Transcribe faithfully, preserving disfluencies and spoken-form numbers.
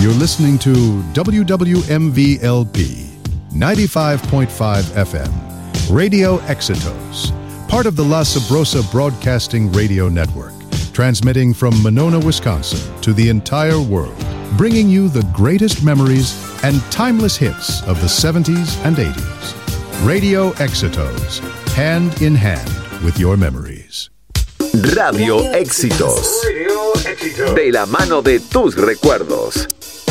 You're listening to W W M V L P, ninety-five point five F M, Radio Éxitos, part of the La Sabrosa Broadcasting Radio Network, transmitting from Monona, Wisconsin, to the entire world, bringing you the greatest memories and timeless hits of the seventies and eighties. Radio Éxitos, hand in hand with your memories. Radio Éxitos, de la mano de tus recuerdos.